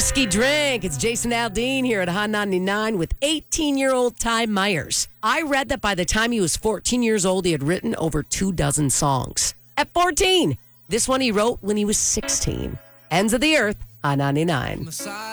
Whiskey Drink. It's Jason Aldean here at Hot 99 with 18-year-old Ty Myers. I read that by the time he was 14 years old, he had written over 24 songs. At 14, this one he wrote when he was 16. Ends of the Earth, Hot 99.